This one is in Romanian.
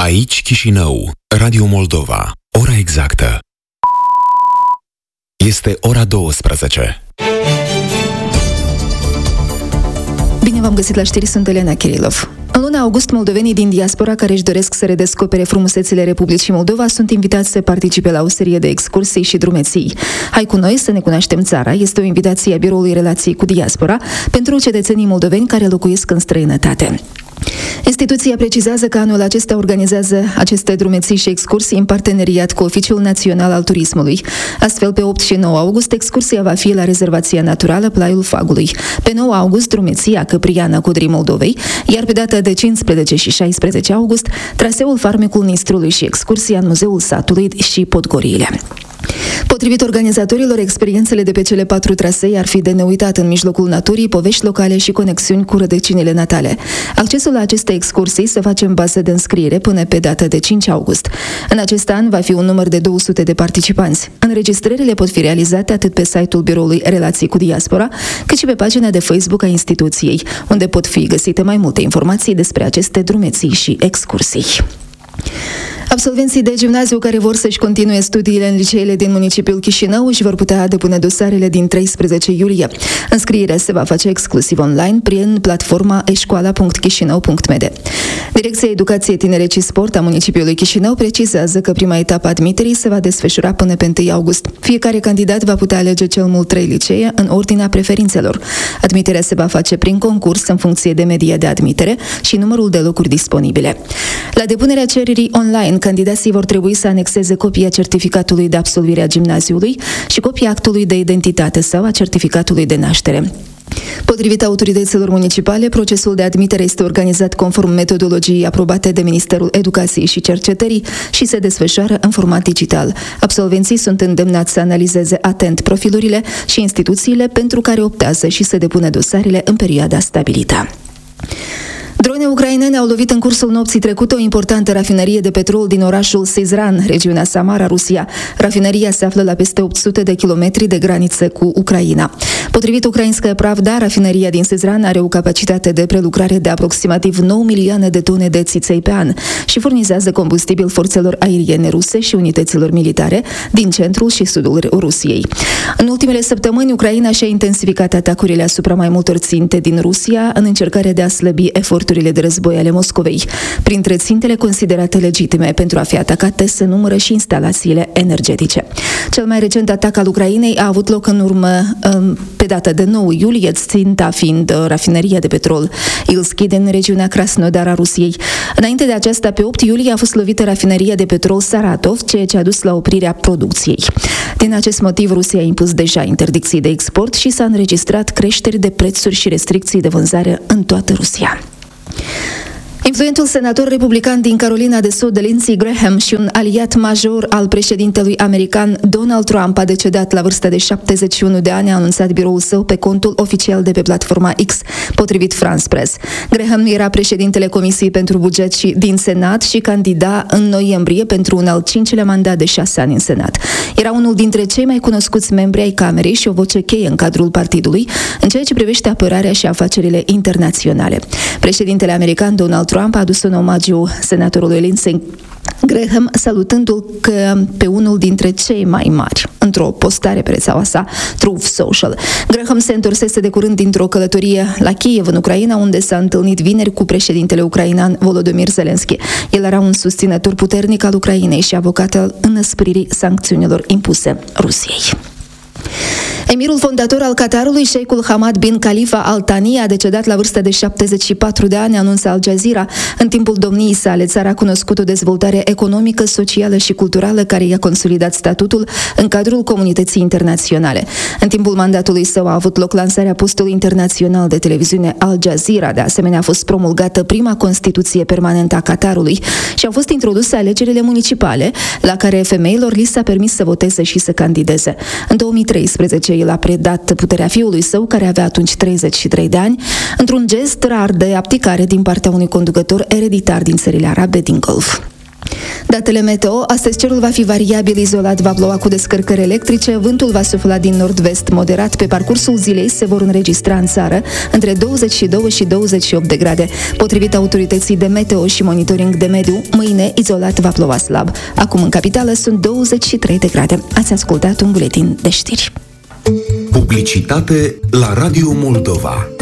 Aici Chișinău, Radio Moldova. Ora exactă. Este ora 12. Bine v-am găsit la știri, sunt Elena Kirilov. În luna august, moldovenii din diaspora care își doresc să redescopere frumusețile Republicii Moldova sunt invitați să participe la o serie de excursii și drumeții. Hai cu noi să ne cunoaștem țara este o invitație a Biroului Relației cu Diaspora pentru cetățenii moldoveni care locuiesc în străinătate. Instituția precizează că anul acesta organizează aceste drumeții și excursii în parteneriat cu Oficiul Național al Turismului. Astfel, pe 8 și 9 august, excursia va fi la rezervația naturală Plaiul Fagului. Pe 9 august, drumeția Căpriana Codrii Moldovei, iar pe data de 15 și 16 august, traseul Farmecul Nistrului și excursia în Muzeul Satului și Podgoriile. Potrivit organizatorilor, experiențele de pe cele 4 trasee ar fi de neuitat în mijlocul naturii, povești locale și conexiuni cu rădăcinile natale. Accesul la aceste excursii se face în bază de înscriere până pe data de 5 august. În acest an va fi un număr de 200 de participanți. Înregistrările pot fi realizate atât pe site-ul Biroului Relații cu Diaspora, cât și pe pagina de Facebook a instituției, unde pot fi găsite mai multe informații despre aceste drumeții și excursii. Absolvenții de gimnaziu care vor să-și continue studiile în liceele din municipiul Chișinău își vor putea depune dosarele din 13 iulie. Înscrierea se va face exclusiv online prin platforma eșcoala.chișinău.md. Direcția Educație, Tineret și Sport a municipiului Chișinău precizează că prima etapă a admiterii se va desfășura până pe 1 august. Fiecare candidat va putea alege cel mult 3 licee în ordinea preferințelor. Admiterea se va face prin concurs în funcție de media de admitere și numărul de locuri disponibile. La depunerea cererii online, candidații vor trebui să anexeze copia certificatului de absolvire a gimnaziului și copia actului de identitate sau a certificatului de naștere. Potrivit autorităților municipale, procesul de admitere este organizat conform metodologiei aprobate de Ministerul Educației și Cercetării și se desfășoară în format digital. Absolvenții sunt îndemnați să analizeze atent profilurile și instituțiile pentru care optează și să depună dosarele în perioada stabilită. Drone ucrainene au lovit în cursul nopții trecute o importantă rafinărie de petrol din orașul Sizran, regiunea Samara, Rusia. Rafinăria se află la peste 800 de kilometri de graniță cu Ucraina. Potrivit Ukrainskaya Pravda, rafinăria din Sizran are o capacitate de prelucrare de aproximativ 9 milioane de tone de țiței pe an și furnizează combustibil forțelor aeriene ruse și unităților militare din centrul și sudul Rusiei. În ultimele săptămâni, Ucraina și-a intensificat atacurile asupra mai multor ținte din Rusia în încercarea de a slăbi eforturile de război ale Moscovei. Printre țintele considerate legitime pentru a fi atacate se numără și instalațiile energetice. Cel mai recent atac al Ucrainei a avut loc în urmă pe data de 9 iulie, ținta fiind rafineria de petrol Ilski din regiunea Krasnodar a Rusiei. Înainte de aceasta, pe 8 iulie, a fost lovită rafineria de petrol Saratov, ceea ce a dus la oprirea producției. Din acest motiv, Rusia a impus deja interdicții de export și s-a înregistrat creșteri de prețuri și restricții de vânzare în toată Rusia. Influentul senator republican din Carolina de Sud, Lindsey Graham, și un aliat major al președintelui american Donald Trump a decedat la vârsta de 71 de ani, a anunțat biroul său pe contul oficial de pe platforma X, potrivit France Press. Graham era președintele Comisiei pentru Buget din Senat și candida în noiembrie pentru un al 5-lea mandat de 6 ani în Senat. Era unul dintre cei mai cunoscuți membri ai Camerei și o voce cheie în cadrul partidului în ceea ce privește apărarea și afacerile internaționale. Președintele american Donald Trump a adus un omagiu senatorului Lindsey Graham, salutându-l pe unul dintre cei mai mari într-o postare pe rețeaua sa Truth Social. Graham se întorsese de curând dintr-o călătorie la Kiev, în Ucraina, unde s-a întâlnit vineri cu președintele ucrainean Volodymyr Zelensky. El era un susținător puternic al Ucrainei și avocat al înăspririi sancțiunilor impuse Rusiei. Emirul fondator al Qatarului, Sheikhul Hamad bin Khalifa Al Thani, a decedat la vârsta de 74 de ani, anunță Al Jazeera. În timpul domniei sale, țara a cunoscut o dezvoltare economică, socială și culturală care i-a consolidat statutul în cadrul comunității internaționale. În timpul mandatului său a avut loc lansarea postului internațional de televiziune Al Jazeera. De asemenea, a fost promulgată prima Constituție permanentă a Qatarului și au fost introduse alegerile municipale, la care femeilor li s-a permis să voteze și să candideze. În 2013, el a predat puterea fiului său, care avea atunci 33 de ani, într-un gest rar de abdicare din partea unui conducător ereditar din țările arabe din Golf. Datele meteo: astăzi cerul va fi variabil, izolat va ploua cu descărcări electrice, vântul va sufla din nord-vest moderat, pe parcursul zilei se vor înregistra în țară între 22 și 28 de grade. Potrivit autorității de meteo și monitoring de mediu, mâine izolat va ploua slab. Acum în capitală sunt 23 de grade. Ați ascultat un buletin de știri. Publicitate la Radio Moldova.